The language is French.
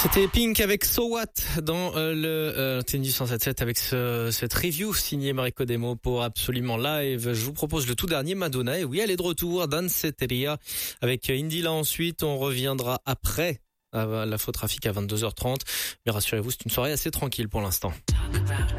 C'était Pink avec So What dans le Tennis 107.7 avec cette review signée Mariko Demo pour Absolument Live. Je vous propose le tout dernier Madonna. Et oui, elle est de retour, Danceteria avec Indila ensuite. On reviendra après à l'Infotrafic à 22h30. Mais rassurez-vous, c'est une soirée assez tranquille pour l'instant.